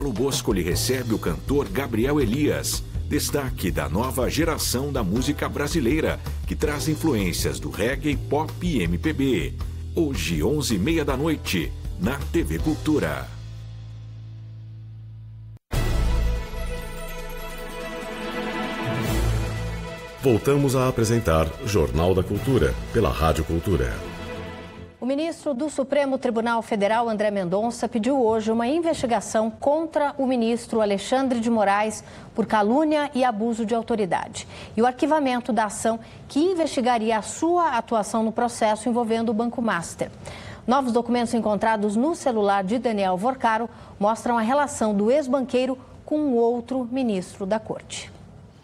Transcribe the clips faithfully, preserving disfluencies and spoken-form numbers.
O Boscoli recebe o cantor Gabriel Elias, destaque da nova geração da música brasileira, que traz influências do reggae, pop e M P B. Hoje, onze e meia da noite, na T V Cultura. Voltamos a apresentar Jornal da Cultura, pela Rádio Cultura. O ministro do Supremo Tribunal Federal, André Mendonça, pediu hoje uma investigação contra o ministro Alexandre de Moraes por calúnia e abuso de autoridade e o arquivamento da ação que investigaria a sua atuação no processo envolvendo o Banco Master. Novos documentos encontrados no celular de Daniel Vorcaro mostram a relação do ex-banqueiro com outro ministro da Corte.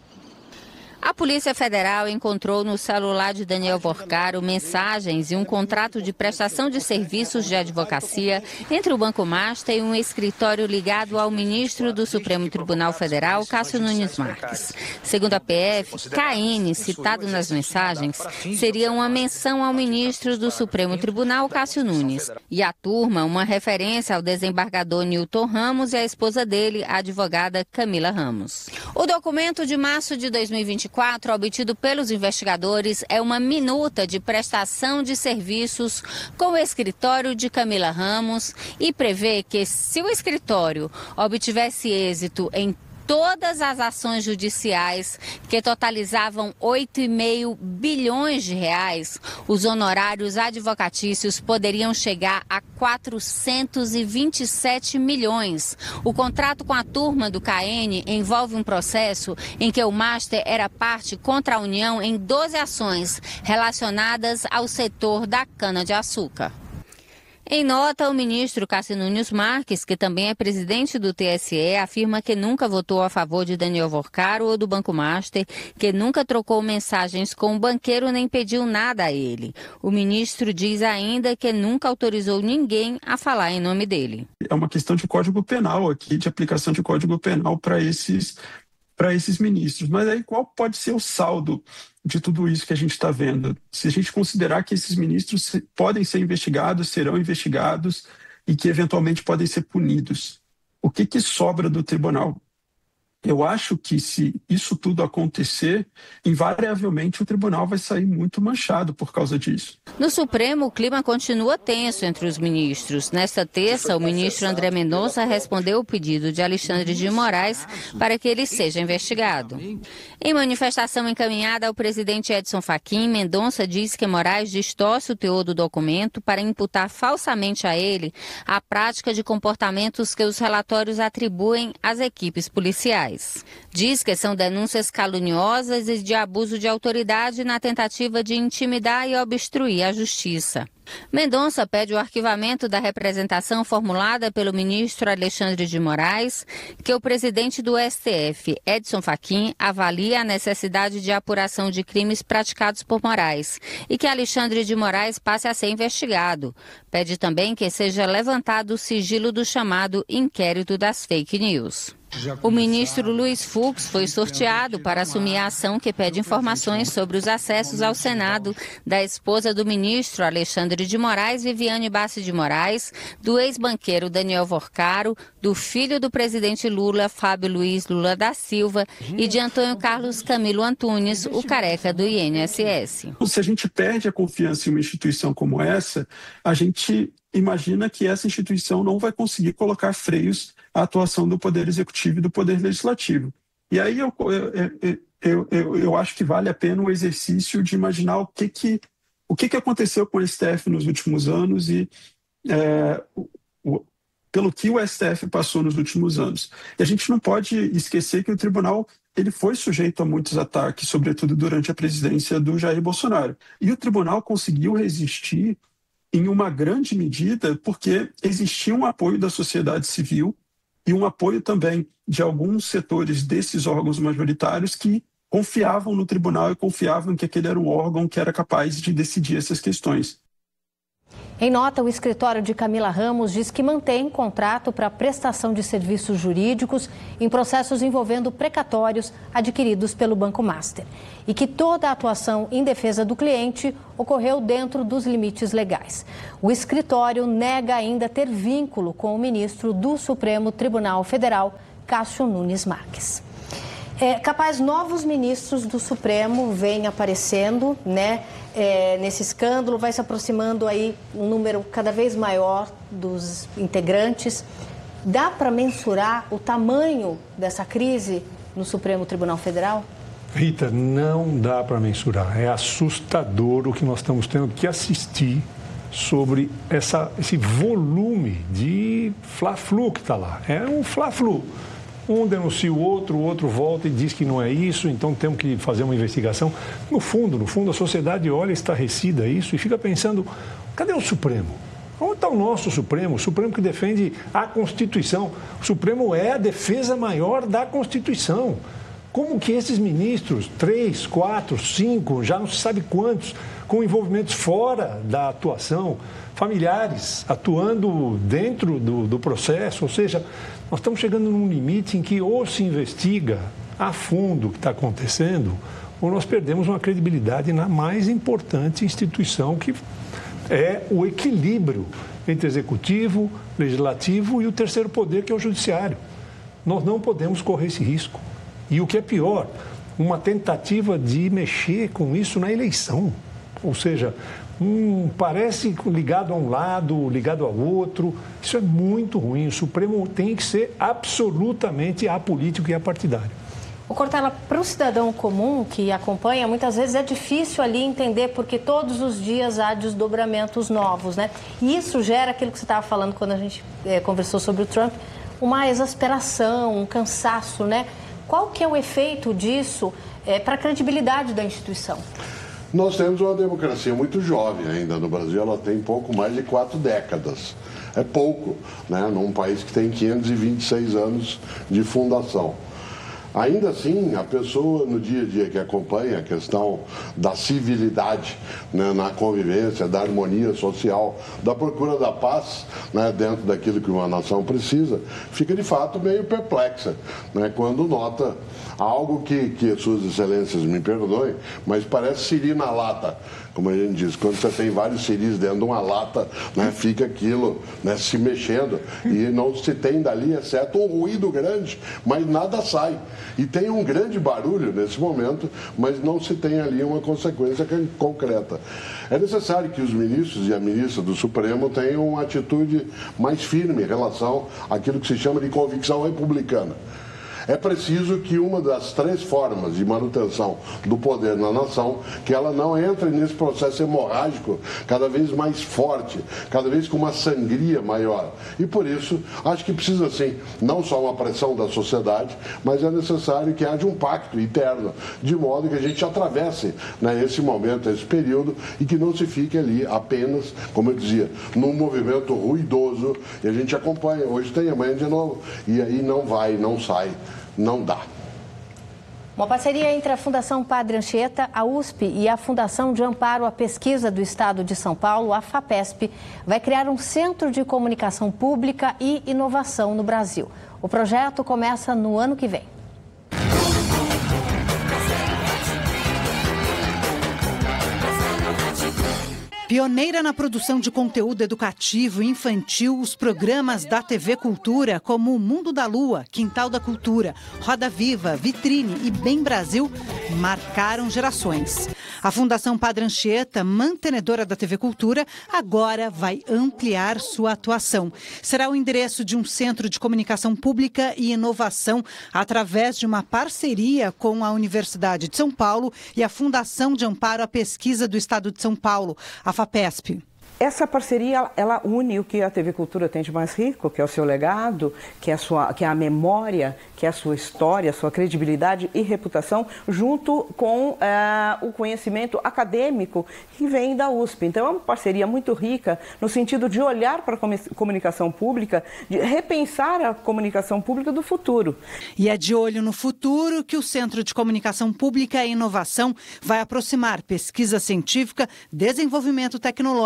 A Polícia Federal encontrou no celular de Daniel Vorcaro mensagens e um contrato de prestação de serviços de advocacia entre o Banco Master e um escritório ligado ao ministro do Supremo Tribunal Federal, Cássio Nunes Marques. Segundo a P F, K N, citado nas mensagens, seria uma menção ao ministro do Supremo Tribunal, Cássio Nunes, e a turma uma referência ao desembargador Newton Ramos e à esposa dele, a advogada Camila Ramos. O documento de março de dois mil e vinte e quatro, obtido pelos investigadores, é uma minuta de prestação de serviços com o escritório de Camila Ramos e prevê que, se o escritório obtivesse êxito em todas as ações judiciais, que totalizavam oito vírgula cinco bilhões de reais, os honorários advocatícios poderiam chegar a quatrocentos e vinte e sete milhões. O contrato com a turma do K N envolve um processo em que o Master era parte contra a União em doze ações relacionadas ao setor da cana-de-açúcar. Em nota, o ministro Cássio Nunes Marques, que também é presidente do T S E, afirma que nunca votou a favor de Daniel Vorcaro ou do Banco Master, que nunca trocou mensagens com o banqueiro nem pediu nada a ele. O ministro diz ainda que nunca autorizou ninguém a falar em nome dele. É uma questão de código penal aqui, de aplicação de código penal para esses, para esses ministros. Mas aí qual pode ser o saldo de tudo isso que a gente está vendo? Se a gente considerar que esses ministros podem ser investigados, serão investigados e que eventualmente podem ser punidos, o que que sobra do tribunal? Eu acho que se isso tudo acontecer, invariavelmente o tribunal vai sair muito manchado por causa disso. No Supremo, o clima continua tenso entre os ministros. Nesta terça, o ministro André Mendonça respondeu o pedido de Alexandre de Moraes para que ele seja investigado. Em manifestação encaminhada ao presidente Edson Fachin, Mendonça diz que Moraes distorce o teor do documento para imputar falsamente a ele a prática de comportamentos que os relatórios atribuem às equipes policiais. Diz que são denúncias caluniosas e de abuso de autoridade na tentativa de intimidar e obstruir a justiça. Mendonça pede o arquivamento da representação formulada pelo ministro Alexandre de Moraes, que o presidente do S T F, Edson Fachin, avalia a necessidade de apuração de crimes praticados por Moraes e que Alexandre de Moraes passe a ser investigado. Pede também que seja levantado o sigilo do chamado inquérito das fake news. O ministro Luiz Fux foi sorteado para assumir a ação que pede informações sobre os acessos ao Senado da esposa do ministro Alexandre de Moraes, Viviane Bassi de Moraes, do ex-banqueiro Daniel Vorcaro, do filho do presidente Lula, Fábio Luiz Lula da Silva, e de Antônio Carlos Camilo Antunes, o careca do I N S S. Se a gente perde a confiança em uma instituição como essa, a gente imagina que essa instituição não vai conseguir colocar freios à atuação do Poder Executivo e do Poder Legislativo. E aí eu, eu, eu, eu, eu acho que vale a pena o exercício de imaginar o que, que, o que, que aconteceu com o S T F nos últimos anos e é, o, pelo que o S T F passou nos últimos anos. E a gente não pode esquecer que o tribunal ele foi sujeito a muitos ataques, sobretudo durante a presidência do Jair Bolsonaro. E o tribunal conseguiu resistir em uma grande medida porque existia um apoio da sociedade civil e um apoio também de alguns setores desses órgãos majoritários que confiavam no tribunal e confiavam que aquele era um órgão que era capaz de decidir essas questões. Em nota, o escritório de Camila Ramos diz que mantém contrato para prestação de serviços jurídicos em processos envolvendo precatórios adquiridos pelo Banco Master e que toda a atuação em defesa do cliente ocorreu dentro dos limites legais. O escritório nega ainda ter vínculo com o ministro do Supremo Tribunal Federal, Cássio Nunes Marques. É, capaz, novos ministros do Supremo vêm aparecendo, né? É, nesse escândalo, vai se aproximando aí um número cada vez maior dos integrantes. Dá para mensurar o tamanho dessa crise no Supremo Tribunal Federal? Rita, não dá para mensurar. É assustador o que nós estamos tendo que assistir sobre essa, esse volume de fla-flu que está lá. É um fla-flu. Um denuncia o outro, o outro volta e diz que não é isso, então temos que fazer uma investigação. No fundo, no fundo, a sociedade olha estarrecida a isso e fica pensando, cadê o Supremo? Onde está o nosso Supremo? O Supremo que defende a Constituição. O Supremo é a defesa maior da Constituição. Como que esses ministros, três, quatro, cinco, já não se sabe quantos, com envolvimentos fora da atuação, familiares atuando dentro do, do processo, ou seja, nós estamos chegando num limite em que ou se investiga a fundo o que está acontecendo, ou nós perdemos uma credibilidade na mais importante instituição, que é o equilíbrio entre executivo, legislativo e o terceiro poder, que é o judiciário. Nós não podemos correr esse risco. E o que é pior, uma tentativa de mexer com isso na eleição. Ou seja, um, parece ligado a um lado, ligado ao outro. Isso é muito ruim. O Supremo tem que ser absolutamente apolítico e apartidário. O Cortella, para o cidadão comum que acompanha, muitas vezes é difícil ali entender porque todos os dias há desdobramentos novos, né? E isso gera aquilo que você estava falando quando a gente é, conversou sobre o Trump, uma exasperação, um cansaço, né? Qual que é o efeito disso é, para a credibilidade da instituição? Nós temos uma democracia muito jovem ainda no Brasil, ela tem pouco mais de quatro décadas. É pouco, né? Num país que tem quinhentos e vinte e seis anos de fundação. Ainda assim, a pessoa no dia a dia que acompanha a questão da civilidade, né, na convivência, da harmonia social, da procura da paz, né, dentro daquilo que uma nação precisa, fica de fato meio perplexa, né, quando nota algo que, que suas excelências me perdoem, mas parece siri na lata. Como a gente diz, quando você tem vários siris dentro de uma lata, né, fica aquilo, né, se mexendo e não se tem dali, exceto um ruído grande, mas nada sai. E tem um grande barulho nesse momento, mas não se tem ali uma consequência concreta. É necessário que os ministros e a ministra do Supremo tenham uma atitude mais firme em relação àquilo que se chama de convicção republicana. É preciso que uma das três formas de manutenção do poder na nação, que ela não entre nesse processo hemorrágico cada vez mais forte, cada vez com uma sangria maior. E por isso, acho que precisa sim, não só uma pressão da sociedade, mas é necessário que haja um pacto interno, de modo que a gente atravesse, né, esse momento, esse período, e que não se fique ali apenas, como eu dizia, num movimento ruidoso, e a gente acompanha, hoje tem, amanhã de novo, e aí não vai, não sai. Não dá. Uma parceria entre a Fundação Padre Anchieta, a U S P e a Fundação de Amparo à Pesquisa do Estado de São Paulo, a FAPESP, vai criar um centro de comunicação pública e inovação no Brasil. O projeto começa no ano que vem. Pioneira na produção de conteúdo educativo e infantil, os programas da T V Cultura, como O Mundo da Lua, Quintal da Cultura, Roda Viva, Vitrine e Bem Brasil, marcaram gerações. A Fundação Padre Anchieta, mantenedora da T V Cultura, agora vai ampliar sua atuação. Será o endereço de um centro de comunicação pública e inovação através de uma parceria com a Universidade de São Paulo e a Fundação de Amparo à Pesquisa do Estado de São Paulo, a FAPESP. Essa parceria, ela une o que a T V Cultura tem de mais rico, que é o seu legado, que é a, sua, que é a memória, que é a sua história, a sua credibilidade e reputação, junto com uh, o conhecimento acadêmico que vem da U S P. Então, é uma parceria muito rica no sentido de olhar para a comunicação pública, de repensar a comunicação pública do futuro. E é de olho no futuro que o Centro de Comunicação Pública e Inovação vai aproximar pesquisa científica, desenvolvimento tecnológico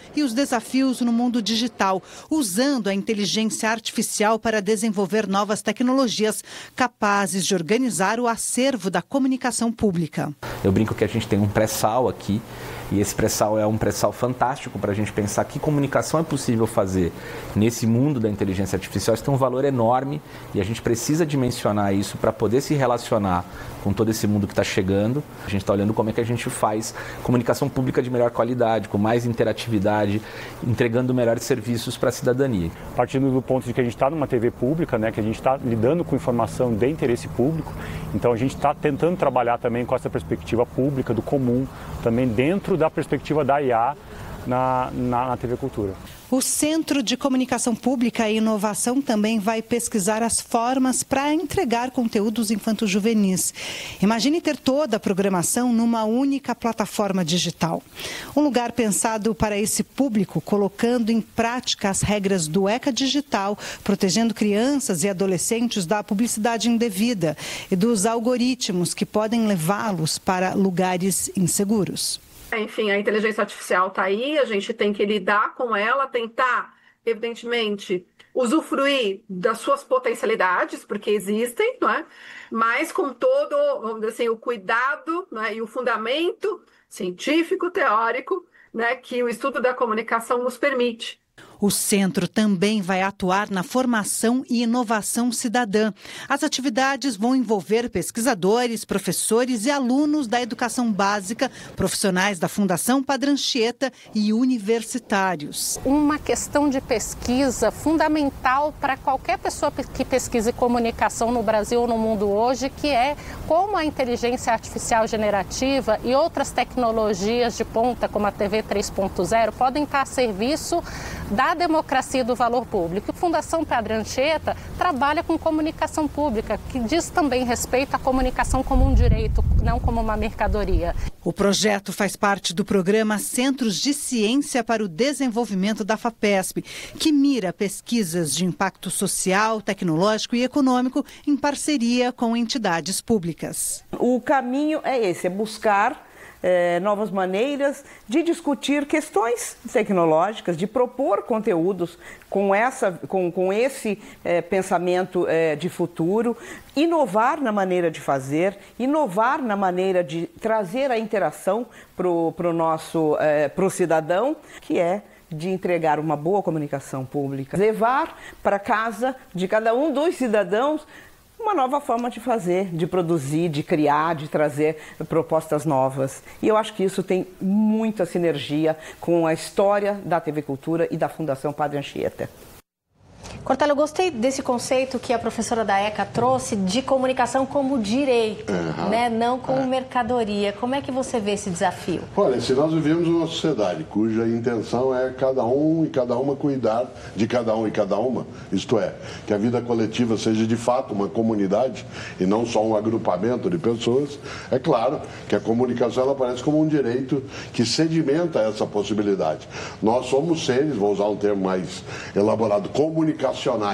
e os desafios no mundo digital, usando a inteligência artificial para desenvolver novas tecnologias capazes de organizar o acervo da comunicação pública. Eu brinco que a gente tem um pré-sal aqui, e esse pré-sal é um pré-sal fantástico para a gente pensar que comunicação é possível fazer nesse mundo da inteligência artificial. Isso tem um valor enorme e a gente precisa dimensionar isso para poder se relacionar com todo esse mundo que está chegando. A gente está olhando como é que a gente faz comunicação pública de melhor qualidade, com mais interatividade, entregando melhores serviços para a cidadania. Partindo do ponto de que a gente está numa T V pública, né, que a gente está lidando com informação de interesse público, então a gente está tentando trabalhar também com essa perspectiva pública, do comum, também dentro da perspectiva da I A na, na, na T V Cultura. O Centro de Comunicação Pública e Inovação também vai pesquisar as formas para entregar conteúdos infanto-juvenis. Imagine ter toda a programação numa única plataforma digital. Um lugar pensado para esse público, colocando em prática as regras do ECA Digital, protegendo crianças e adolescentes da publicidade indevida e dos algoritmos que podem levá-los para lugares inseguros. Enfim, a inteligência artificial está aí, a gente tem que lidar com ela, tentar, evidentemente, usufruir das suas potencialidades, porque existem, não é? Mas com todo, vamos dizer assim, o cuidado, né, e o fundamento científico, teórico, né, que o estudo da comunicação nos permite. O centro também vai atuar na formação e inovação cidadã. As atividades vão envolver pesquisadores, professores e alunos da educação básica, profissionais da Fundação Padre Anchieta e universitários. Uma questão de pesquisa fundamental para qualquer pessoa que pesquise comunicação no Brasil ou no mundo hoje, que é como a inteligência artificial generativa e outras tecnologias de ponta, como a T V três ponto zero, podem estar a serviço da democracia e do valor público. A Fundação Padre Anchieta trabalha com comunicação pública, que diz também respeito à comunicação como um direito, não como uma mercadoria. O projeto faz parte do programa Centros de Ciência para o Desenvolvimento da FAPESP, que mira pesquisas de impacto social, tecnológico e econômico em parceria com entidades públicas. O caminho é esse, é buscar É, novas maneiras de discutir questões tecnológicas, de propor conteúdos com, essa, com, com esse é, pensamento é, de futuro, inovar na maneira de fazer, inovar na maneira de trazer a interação para o nosso é, pro cidadão, que é de entregar uma boa comunicação pública, levar para casa de cada um dos cidadãos uma nova forma de fazer, de produzir, de criar, de trazer propostas novas. E eu acho que isso tem muita sinergia com a história da T V Cultura e da Fundação Padre Anchieta. Cortella, eu gostei desse conceito que a professora da ECA trouxe de comunicação como direito, uhum. né? Não como é. mercadoria. Como é que você vê esse desafio? Olha, se nós vivemos uma sociedade cuja intenção é cada um e cada uma cuidar de cada um e cada uma, isto é, que a vida coletiva seja de fato uma comunidade e não só um agrupamento de pessoas, é claro que a comunicação ela aparece como um direito que sedimenta essa possibilidade. Nós somos seres, vou usar um termo mais elaborado, comunicacionais.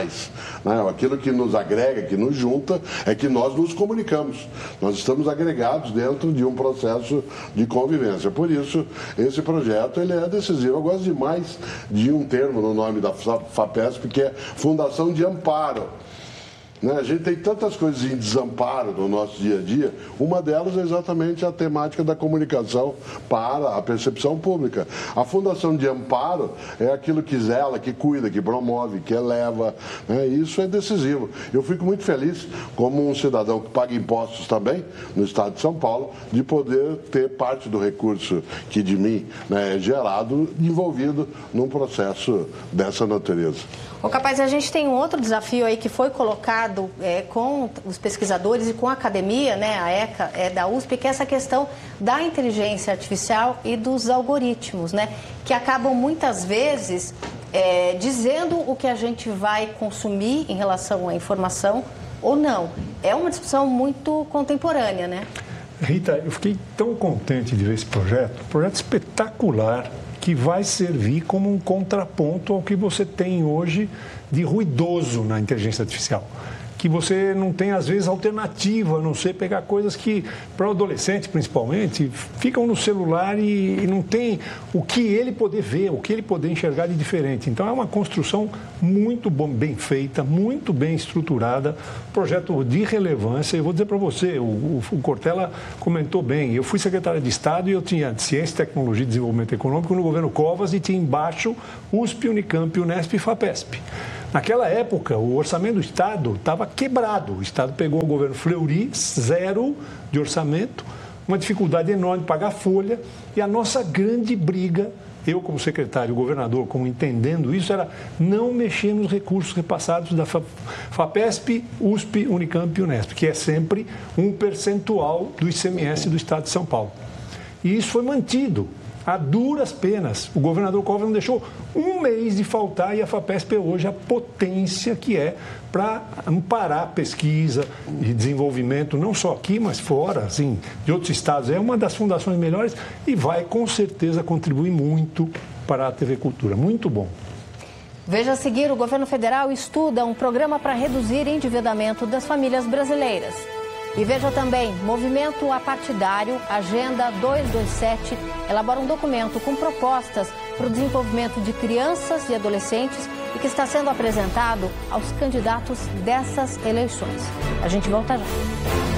Né? Aquilo que nos agrega, que nos junta, é que nós nos comunicamos. Nós estamos agregados dentro de um processo de convivência. Por isso, esse projeto ele é decisivo. Eu gosto demais de um termo no nome da FAPESP, que é Fundação de Amparo. A gente tem tantas coisas em desamparo no nosso dia a dia, uma delas é exatamente a temática da comunicação para a percepção pública. A Fundação de Amparo é aquilo que zela, que cuida, que promove, que eleva, né? Isso é decisivo. Eu fico muito feliz, como um cidadão que paga impostos também no estado de São Paulo, de poder ter parte do recurso que de mim, né, é gerado, envolvido num processo dessa natureza. Ô, Capaz, a gente tem um outro desafio aí que foi colocado é, com os pesquisadores e com a academia, né, a ECA é da U S P, que é essa questão da inteligência artificial e dos algoritmos, né, que acabam muitas vezes é, dizendo o que a gente vai consumir em relação à informação ou não. É uma discussão muito contemporânea, né? Rita, eu fiquei tão contente de ver esse projeto, um projeto espetacular, que vai servir como um contraponto ao que você tem hoje de ruidoso na inteligência artificial, que você não tem, às vezes, alternativa, a não ser pegar coisas que, para o adolescente, principalmente, ficam no celular e, e não tem o que ele poder ver, o que ele poder enxergar de diferente. Então, é uma construção muito bom, bem feita, muito bem estruturada, projeto de relevância. Eu vou dizer para você, o, o, o Cortella comentou bem, eu fui secretário de Estado e eu tinha Ciência, Tecnologia e Desenvolvimento Econômico no governo Covas e tinha embaixo U S P, Unicamp, Unesp e FAPESP. Naquela época, o orçamento do Estado estava quebrado. O Estado pegou o governo Fleury, zero de orçamento, uma dificuldade enorme de pagar folha. E a nossa grande briga, eu como secretário, o governador como entendendo isso, era não mexer nos recursos repassados da FAPESP, U S P, Unicamp e Unesp, que é sempre um percentual do I C M S do Estado de São Paulo. E isso foi mantido. A duras penas, o governador Covas não deixou um mês de faltar e a FAPESP é hoje a potência que é para amparar pesquisa e desenvolvimento, não só aqui, mas fora, assim, de outros estados. É uma das fundações melhores e vai, com certeza, contribuir muito para a T V Cultura. Muito bom. Veja a seguir, o governo federal estuda um programa para reduzir o endividamento das famílias brasileiras. E veja também, Movimento Apartidário, Agenda duzentos e vinte e sete, elabora um documento com propostas para o desenvolvimento de crianças e adolescentes e que está sendo apresentado aos candidatos dessas eleições. A gente volta já.